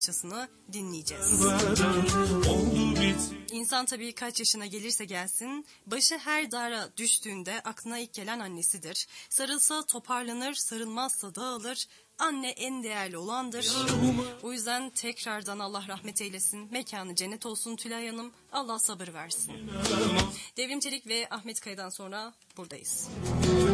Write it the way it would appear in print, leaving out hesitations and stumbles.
parçasını dinleyeceğiz. İnsan tabii kaç yaşına gelirse gelsin, başı her dara düştüğünde aklına ilk gelen annesidir. Sarılsa toparlanır, sarılmazsa dağılır. Anne en değerli olandır. O yüzden tekrardan Allah rahmet eylesin. Mekanı cennet olsun Tülay Hanım. Allah sabır versin. Devrim Çelik ve Ahmet Kaya'dan sonra buradayız.